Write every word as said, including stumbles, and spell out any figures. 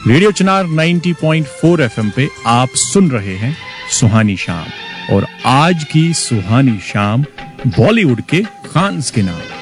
Radio चिनार नब्बे point चार FM पे आप सुन रहे हैं सुहानी शाम, और आज की सुहानी शाम बॉलीवुड के खान्स के नाम।